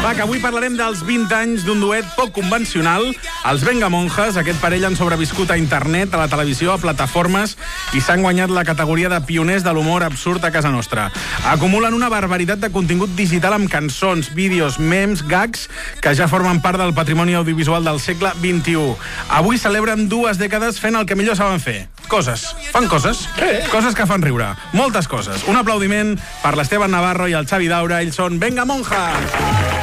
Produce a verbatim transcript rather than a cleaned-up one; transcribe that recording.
Va, que avui parlarem dels vint anys d'un duet poc convencional. Els Vengamonjas, aquest parell han sobreviscut a internet, a la televisió, a plataformes i s'han guanyat la categoria de pioners de l'humor absurd a casa nostra. Acumulen una barbaritat de contingut digital amb cançons, vídeos, memes, gags, que ja formen part del patrimoni audiovisual del segle vint-i-u. Avui celebren dues dècades fent el que millor saben fer. Coses. Fan coses. Coses que fan riure. Moltes coses. Un aplaudiment per l'Esteban Navarro i el Xavi Daura. Ells són Vengamonjas.